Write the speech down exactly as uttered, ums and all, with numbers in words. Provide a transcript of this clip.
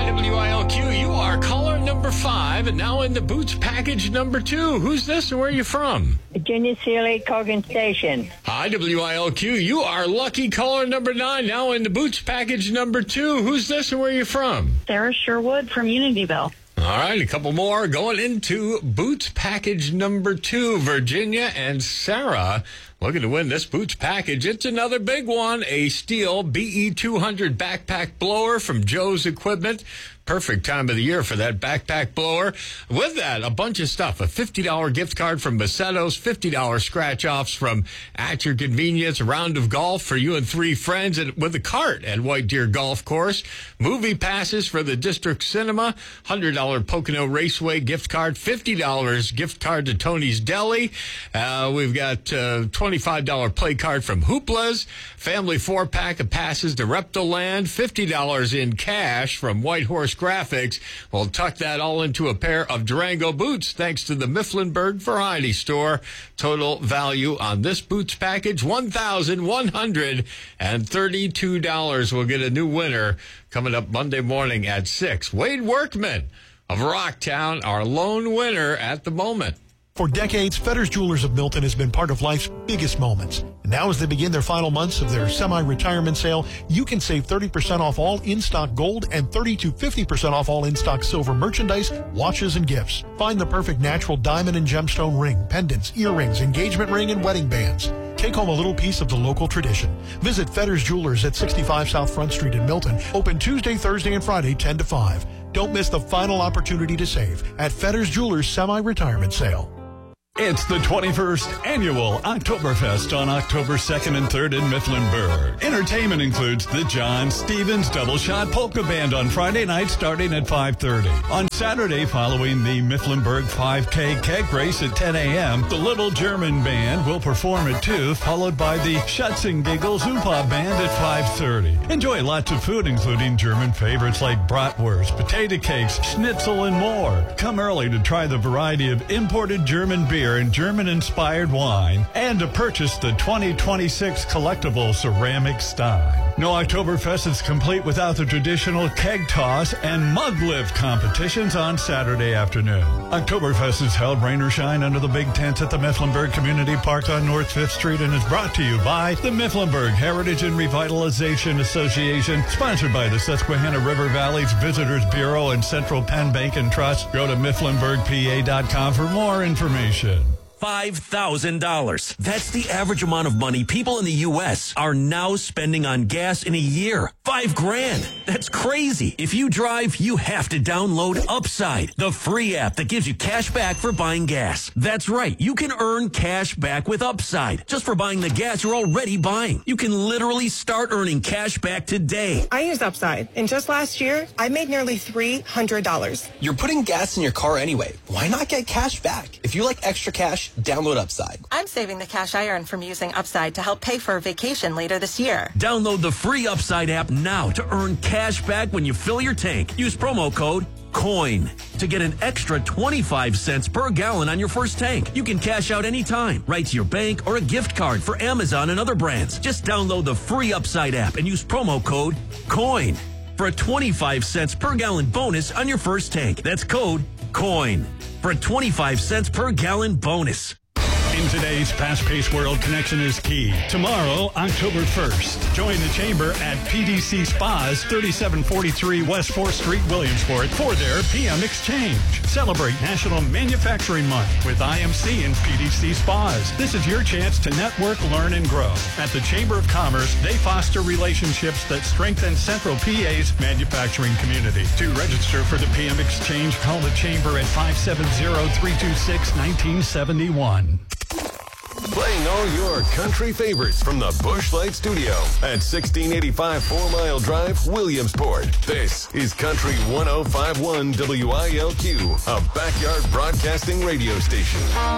W I L Q, you are caller number five, and now in the Boots package number two. Who's this and where are you from? Virginia Sealy, Cogan Station. Hi, W I L Q, you are lucky caller number nine, now in the Boots package number two. Who's this and where are you from? Sarah Sherwood from Unityville. All right, a couple more going into Boots package number two. Virginia and Sarah looking to win this Boots package. It's another big one, a steel B E two hundred backpack blower from Joe's Equipment. Perfect time of the year for that backpack blower. With that, a bunch of stuff. A fifty dollars gift card from Bassetto's, fifty dollars scratch-offs from At Your Convenience, a round of golf for you and three friends and with a cart at White Deer Golf Course, movie passes for the District Cinema, one hundred dollars Pocono Raceway gift card, fifty dollars gift card to Tony's Deli. Uh, we've got uh, twenty-five dollars play card from Hoopla's, family four-pack of passes to Reptiland, fifty dollars in cash from White Horse Graphics. We'll tuck that all into a pair of Durango boots thanks to the Mifflinburg Variety Store. Total value on this boots package, one thousand one hundred thirty-two dollars. We'll get a new winner coming up Monday morning at six. Wade Workman of Rocktown, our lone winner at the moment. For decades, Fetters Jewelers of Milton has been part of life's biggest moments. And now as they begin their final months of their semi-retirement sale, you can save thirty percent off all in-stock gold and thirty to fifty percent off all in-stock silver merchandise, watches, and gifts. Find the perfect natural diamond and gemstone ring, pendants, earrings, engagement ring, and wedding bands. Take home a little piece of the local tradition. Visit Fetters Jewelers at sixty-five South Front Street in Milton. Open Tuesday, Thursday, and Friday, ten to five. Don't miss the final opportunity to save at Fetters Jewelers Semi-Retirement Sale. It's the twenty-first Annual Oktoberfest on October second and third in Mifflinburg. Entertainment includes the John Stevens Double Shot Polka Band on Friday night starting at five thirty. On Saturday, following the Mifflinburg five K keg race at ten a.m., the Little German Band will perform at two, followed by the Schutzengiggel Zupa Band at five thirty. Enjoy lots of food, including German favorites like bratwurst, potato cakes, schnitzel, and more. Come early to try the variety of imported German beer and German-inspired wine, and to purchase the twenty twenty-six collectible ceramic stein. No Oktoberfest is complete without the traditional keg toss and mug lift competitions on Saturday afternoon. Oktoberfest is held rain or shine under the big tents at the Mifflinburg Community Park on North fifth Street and is brought to you by the Mifflinburg Heritage and Revitalization Association, sponsored by the Susquehanna River Valley's Visitors Bureau and Central Penn Bank and Trust. Go to Mifflinburg P A dot com for more information. five thousand dollars. That's the average amount of money people in the U S are now spending on gas in a year. Five grand. That's crazy. If you drive, you have to download Upside, the free app that gives you cash back for buying gas. That's right. You can earn cash back with Upside just for buying the gas you're already buying. You can literally start earning cash back today. I use Upside, and just last year, I made nearly three hundred dollars. You're putting gas in your car anyway. Why not get cash back? If you like extra cash, download Upside. I'm saving the cash I earn from using Upside to help pay for a vacation later this year. Download the free Upside app now to earn cash back when you fill your tank. Use promo code COIN to get an extra twenty-five cents per gallon on your first tank. You can cash out anytime, right to your bank or a gift card for Amazon and other brands. Just download the free Upside app and use promo code COIN for a twenty-five cents per gallon bonus on your first tank. That's code COIN for a twenty-five cents per gallon bonus. In today's fast-paced world, connection is key. Tomorrow, October first, join the Chamber at P D C Spas, thirty-seven forty-three West fourth Street, Williamsport, for their P M Exchange. Celebrate National Manufacturing Month with I M C and P D C Spas. This is your chance to network, learn, and grow. At the Chamber of Commerce, they foster relationships that strengthen Central P A's manufacturing community. To register for the P M Exchange, call the Chamber at five seven zero, three two six, one nine seven one. Playing all your country favorites from the Busch Light Studio at sixteen eighty-five Four Mile Drive, Williamsport. This is Country one oh five point one W I L Q, a backyard broadcasting radio station.